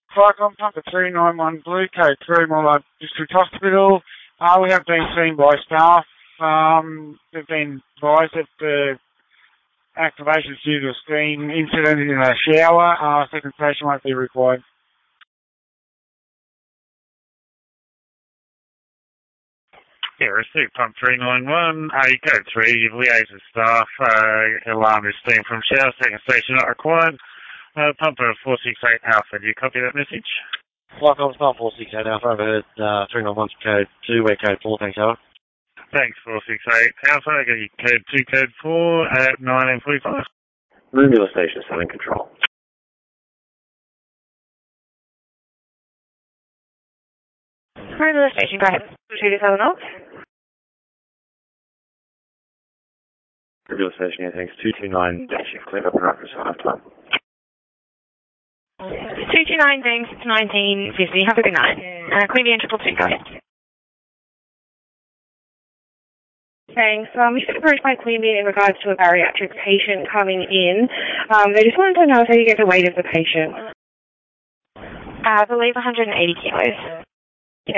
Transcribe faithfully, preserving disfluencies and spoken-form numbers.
Cyclone Pumper three nine one Blue Code three Moolart District Hospital. Uh, we have been seen by staff. Um, they've been advised that the activation is due to a steam incident in a shower. Uh, second station won't be required. Yeah, received pump three nine one, uh, code three, you've liaised with staff, uh, alarm is steam from shower, second station not required. Uh, pumper four six eight Alpha, do you copy that message? Cyclone Star four six eight Alpha, overheard uh, three nine one code two, we're code four, thanks, over. Thanks, four six eight Alpha, I got you code two, code four at nineteen forty-five. Roomula station, still in control. Roomula station, go ahead. two two seven zero. Roomula station, yeah, thanks. two two nine, shift cleared up and right for half time. two two nine, thanks, nineteen fifty, have a good night. Uh, Queenie and Triple Two, go ahead. Thanks. Um, we should approach by Queenie in regards to a bariatric patient coming in. Um, they just wanted to know how you get the weight of the patient. Uh, I believe one hundred eighty kilos.